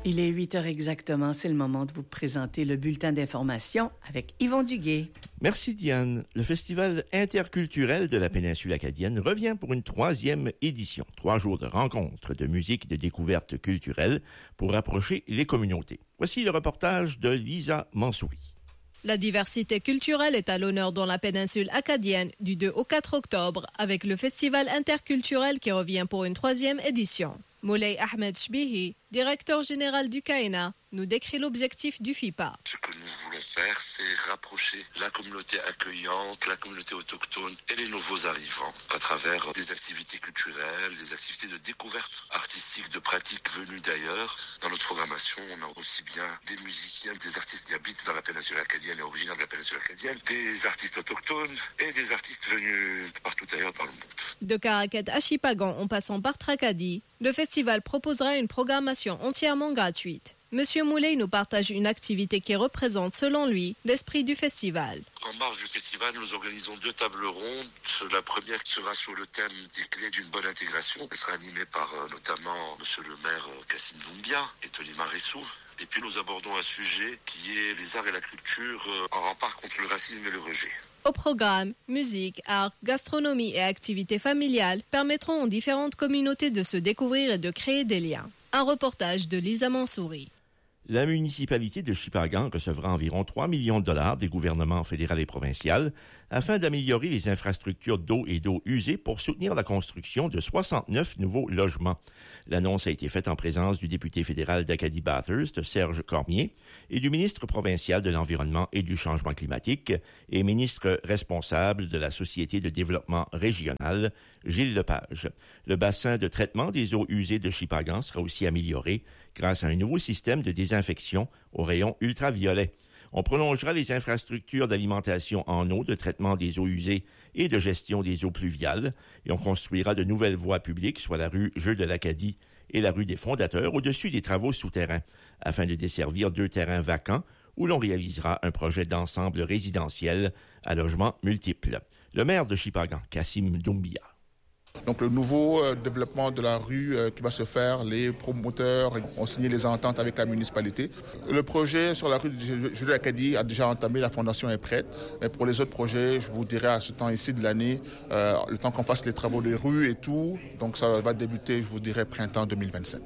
Il est 8 heures exactement. C'est le moment de vous présenter le bulletin d'information avec Yvon Duguay. Merci Diane. Le Festival interculturel de la péninsule acadienne revient pour une 3e édition. 3 jours de rencontres, de musique et de découvertes culturelles pour rapprocher les communautés. Voici le reportage de Lisa Mansouri. La diversité culturelle est à l'honneur dans la péninsule acadienne du 2 au 4 octobre avec le Festival interculturel qui revient pour une 3e édition. Moulay Ahmed Shbihi, directeur général du CAENA, nous décrit l'objectif du FIPA. Ce que nous voulons faire, c'est rapprocher la communauté accueillante, la communauté autochtone et les nouveaux arrivants à travers des activités culturelles, des activités de découverte artistique, de pratiques venues d'ailleurs. Dans notre programmation, on a aussi bien des musiciens, des artistes qui habitent dans la péninsule acadienne et originaires de la péninsule acadienne, des artistes autochtones et des artistes venus de partout ailleurs dans le monde. De Caraquet à Chipagan en passant par Tracadie, le festival proposera une programmation entièrement gratuite. Monsieur Moulay nous partage une activité qui représente, selon lui, l'esprit du festival. En marge du festival, nous organisons 2 tables rondes. La première sera sur le thème des clés d'une bonne intégration. Elle sera animée par notamment monsieur le maire Kassim Doumbia et Tony Maressou. Et puis nous abordons un sujet qui est les arts et la culture en rempart contre le racisme et le rejet. Au programme, musique, art, gastronomie et activités familiales permettront aux différentes communautés de se découvrir et de créer des liens. Un reportage de Lisa Mansouri. La municipalité de Shippagan recevra environ 3 millions de dollars des gouvernements fédéral et provincial afin d'améliorer les infrastructures d'eau et d'eau usée pour soutenir la construction de 69 nouveaux logements. L'annonce a été faite en présence du député fédéral d'Acadie-Bathurst, Serge Cormier, et du ministre provincial de l'Environnement et du Changement climatique et ministre responsable de la Société de développement régional, Gilles Lepage. Le bassin de traitement des eaux usées de Shippagan sera aussi amélioré grâce à un nouveau système de désinfection aux rayons ultraviolets. On prolongera les infrastructures d'alimentation en eau, de traitement des eaux usées et de gestion des eaux pluviales, et on construira de nouvelles voies publiques, soit la rue Jeux de l'Acadie et la rue des Fondateurs, au-dessus des travaux souterrains, afin de desservir 2 terrains vacants où l'on réalisera un projet d'ensemble résidentiel à logements multiples. Le maire de Shippagan, Kassim Doumbia. Donc le nouveau développement de la rue qui va se faire, les promoteurs ont signé les ententes avec la municipalité. Le projet sur la rue de l'Acadie a déjà entamé, la fondation est prête. Mais pour les autres projets, je vous dirai à ce temps ici de l'année, le temps qu'on fasse les travaux des rues et tout, donc ça va débuter, je vous dirai, printemps 2027.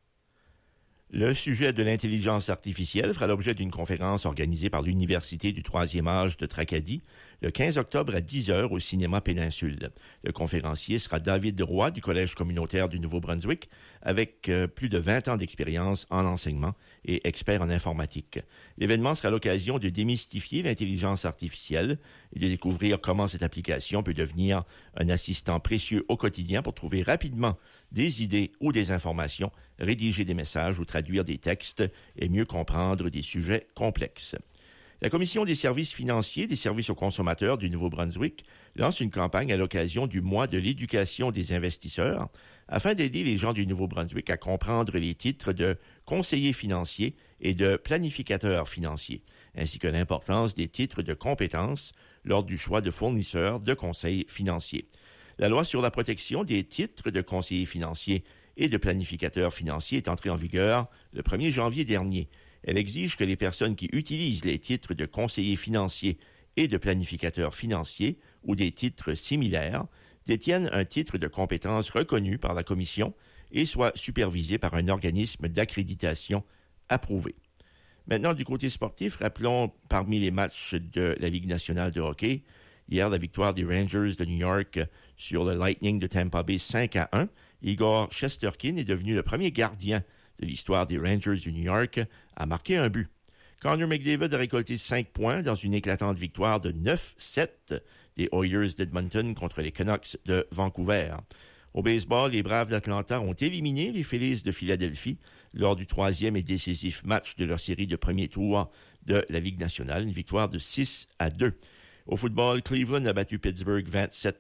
Le sujet de l'intelligence artificielle fera l'objet d'une conférence organisée par l'Université du 3e âge de Tracadie le 15 octobre à 10h au cinéma Péninsule. Le conférencier sera David Roy du Collège communautaire du Nouveau-Brunswick avec plus de 20 ans d'expérience en enseignement et expert en informatique. L'événement sera l'occasion de démystifier l'intelligence artificielle et de découvrir comment cette application peut devenir un assistant précieux au quotidien pour trouver rapidement des idées ou des informations, rédiger des messages ou traduire des textes et mieux comprendre des sujets complexes. La Commission des services financiers des services aux consommateurs du Nouveau-Brunswick lance une campagne à l'occasion du mois de l'éducation des investisseurs afin d'aider les gens du Nouveau-Brunswick à comprendre les titres de conseiller financier et de planificateur financier, ainsi que l'importance des titres de compétences lors du choix de fournisseurs de conseils financiers. La loi sur la protection des titres de conseiller financier et de planificateur financier est entrée en vigueur le 1er janvier dernier. Elle exige que les personnes qui utilisent les titres de conseiller financier et de planificateur financier ou des titres similaires détiennent un titre de compétence reconnu par la Commission et soient supervisés par un organisme d'accréditation approuvé. Maintenant, du côté sportif, rappelons parmi les matchs de la Ligue nationale de hockey, hier, la victoire des Rangers de New York sur le Lightning de Tampa Bay 5-1. Igor Shesterkin est devenu le premier gardien de l'histoire des Rangers du New York à marquer un but. Connor McDavid a récolté 5 points dans une éclatante victoire de 9-7 des Oilers d'Edmonton contre les Canucks de Vancouver. Au baseball, les Braves d'Atlanta ont éliminé les Phillies de Philadelphie lors du 3e et décisif match de leur série de premier tour de la Ligue nationale, une victoire de 6-2. Au football, Cleveland a battu Pittsburgh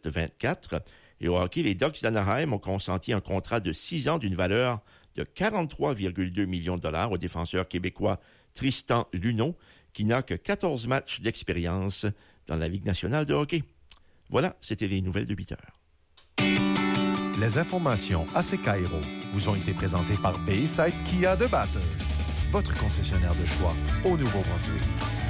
27-24. Et au hockey, les Ducks d'Anaheim ont consenti un contrat de 6 ans d'une valeur de 43,2 millions de dollars au défenseur québécois Tristan Luneau, qui n'a que 14 matchs d'expérience dans la Ligue nationale de hockey. Voilà, c'était les nouvelles de 8 heures. Les informations à CKRO. vous ont été présentés par Bayside Kia de Bathurst, votre concessionnaire de choix au Nouveau-Brunswick.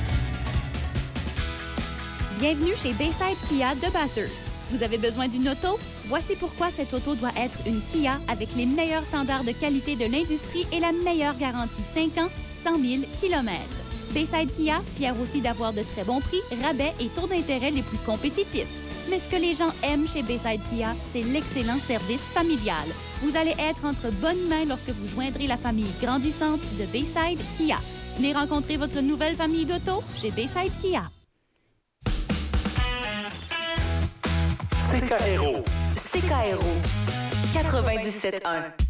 Bienvenue chez Bayside Kia de Bathurst. Vous avez besoin d'une auto? Voici pourquoi cette auto doit être une Kia avec les meilleurs standards de qualité de l'industrie et la meilleure garantie 5 ans, 100 000 km. Bayside Kia, fier aussi d'avoir de très bons prix, rabais et taux d'intérêt les plus compétitifs. Mais ce que les gens aiment chez Bayside Kia, c'est l'excellent service familial. Vous allez être entre bonnes mains lorsque vous joindrez la famille grandissante de Bayside Kia. Venez rencontrer votre nouvelle famille d'auto chez Bayside Kia. CKRO 97.1